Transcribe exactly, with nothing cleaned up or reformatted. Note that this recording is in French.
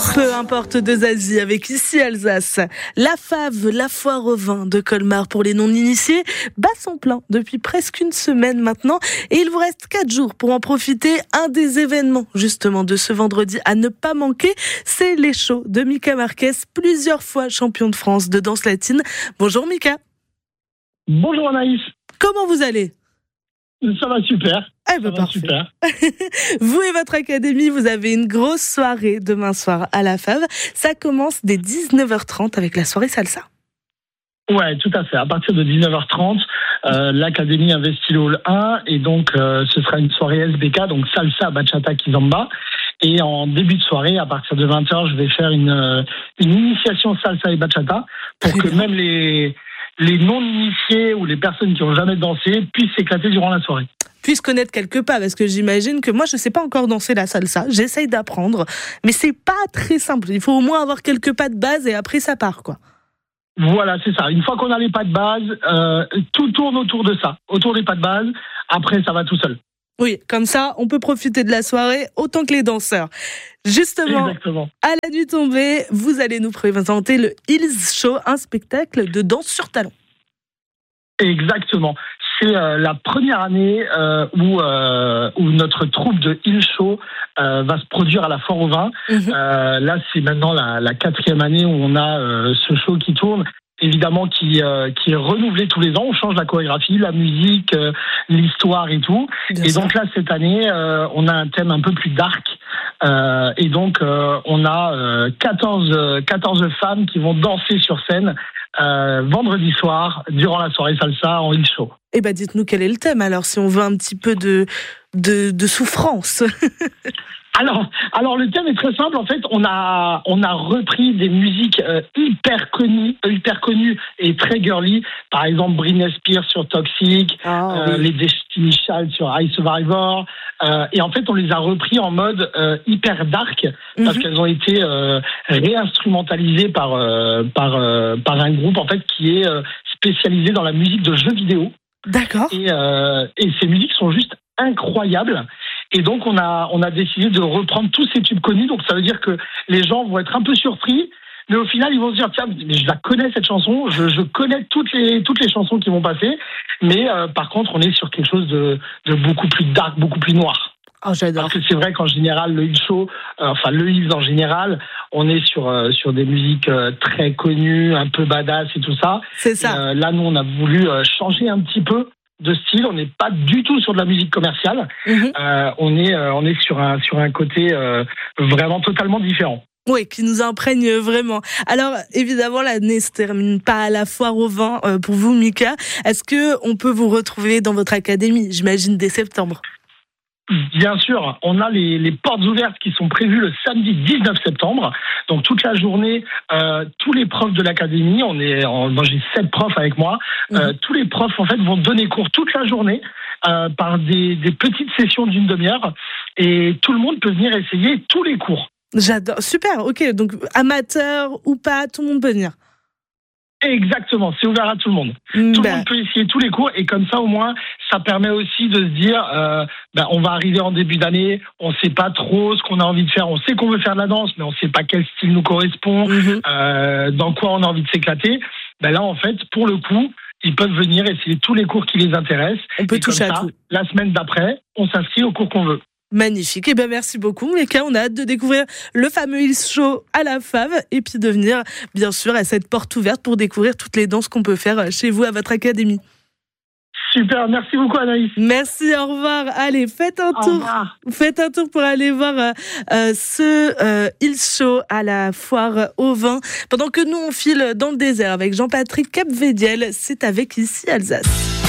Peu importe de Zazie avec ici Alsace. La fave, la foire au vin de Colmar pour les non-initiés bat son plein depuis presque une semaine maintenant et il vous reste quatre jours pour en profiter. Un des événements justement de ce vendredi à ne pas manquer, c'est les shows de Mika Marquez, plusieurs fois champion de France de danse latine. Bonjour Mika. Bonjour Anaïs. Comment vous allez ? Ça va super. Eh ben parfait. Super. Vous et votre académie, vous avez une grosse soirée demain soir à la Fave. Ça commence dès dix-neuf heures trente avec la soirée salsa. Ouais, tout à fait. À partir de dix-neuf heures trente, euh, l'académie investit le hall un et donc euh, ce sera une soirée S B K, donc salsa, bachata, kizomba. Et en début de soirée, à partir de vingt heures, je vais faire une, une initiation salsa et bachata pour Très que bien. même les... les non-initiés ou les personnes qui n'ont jamais dansé puissent s'éclater durant la soirée. Puissent connaître quelques pas, parce que j'imagine que moi, je ne sais pas encore danser la salsa. J'essaye d'apprendre, mais c'est pas très simple. Il faut au moins avoir quelques pas de base et après, ça part, quoi. Voilà, c'est ça. Une fois qu'on a les pas de base, euh, tout tourne autour de ça, autour des pas de base. Après, ça va tout seul. Oui, comme ça, on peut profiter de la soirée autant que les danseurs. Justement, Exactement. À la nuit tombée, vous allez nous présenter le Hills Show, un spectacle de danse sur talon. Exactement. C'est euh, la première année euh, où, euh, où notre troupe de Hills Show euh, va se produire à la Foire au Vin. Mmh. Euh, là, c'est maintenant la, la quatrième année où on a euh, ce show qui tourne. Évidemment, qui, euh, qui est renouvelé tous les ans. On change la chorégraphie, la musique, euh, l'histoire et tout. Bien et sûr. Donc là, cette année, euh, on a un thème un peu plus dark. Euh, et donc, euh, on a euh, quatorze, quatorze femmes qui vont danser sur scène euh, vendredi soir, durant la soirée salsa en Hills Show. Eh ben, dites-nous quel est le thème, alors, si on veut un petit peu de, de, de souffrance. Alors, alors le thème est très simple. En fait, on a on a repris des musiques euh, hyper connues, hyper connues et très girly. Par exemple, Britney Spears sur Toxic, oh, euh, oui. les Destiny Child sur I Survivor. Euh, et en fait, on les a repris en mode euh, hyper dark mm-hmm. parce qu'elles ont été euh, réinstrumentalisées par euh, par euh, par un groupe en fait qui est euh, spécialisé dans la musique de jeux vidéo. D'accord. Et euh, et ces musiques sont juste incroyables. Et donc, on a, on a décidé de reprendre tous ces tubes connus. Donc, ça veut dire que les gens vont être un peu surpris. Mais au final, ils vont se dire, tiens, mais je la connais, cette chanson. Je, je connais toutes les, toutes les chansons qui vont passer. Mais euh, par contre, on est sur quelque chose de, de beaucoup plus dark, beaucoup plus noir. Oh, j'adore. Parce que c'est vrai qu'en général, le Hills Show, euh, enfin, le Hills en général, on est sur, euh, sur des musiques euh, très connues, un peu badass et tout ça. C'est ça. Et, euh, là, nous, on a voulu euh, changer un petit peu de style. On n'est pas du tout sur de la musique commerciale. Mmh. Euh, on est euh, on est sur un sur un côté euh, vraiment totalement différent. Oui, qui nous imprègne vraiment. Alors, évidemment, l'année ne se termine pas à la Foire au Vin euh, pour vous, Mika. Est-ce que on peut vous retrouver dans votre académie, j'imagine, dès septembre? Bien sûr, on a les, les portes ouvertes qui sont prévues le samedi dix-neuf septembre. Donc toute la journée, euh, tous les profs de l'académie, on est, en, moi j'ai sept profs avec moi, mmh. euh, tous les profs en fait vont donner cours toute la journée euh, par des, des petites sessions d'une demi-heure et tout le monde peut venir essayer tous les cours. J'adore, super, ok, donc amateur ou pas, tout le monde peut venir. Exactement, c'est ouvert à tout le monde. Mmh, tout bah. le monde peut essayer tous les cours et comme ça au moins ça permet aussi de se dire euh, bah, on va arriver en début d'année, on sait pas trop ce qu'on a envie de faire, on sait qu'on veut faire de la danse mais on sait pas quel style nous correspond, mmh. euh, dans quoi on a envie de s'éclater. Bah, là en fait pour le coup ils peuvent venir essayer tous les cours qui les intéressent. On peut et toucher comme à ça, tout. La semaine d'après on s'inscrit au cours qu'on veut. Magnifique. Eh bien, merci beaucoup, Mika. On a hâte de découvrir le fameux Hills Show à la Fave et puis de venir, bien sûr, à cette porte ouverte pour découvrir toutes les danses qu'on peut faire chez vous à votre académie. Super, merci beaucoup Anaïs. Merci, au revoir. Allez, faites un au tour. Revoir. Faites un tour pour aller voir euh, euh, ce euh, Hills Show à la Foire au Vin. Pendant que nous, on file dans le désert avec Jean-Patrick Capvédiel, c'est avec Ici Alsace.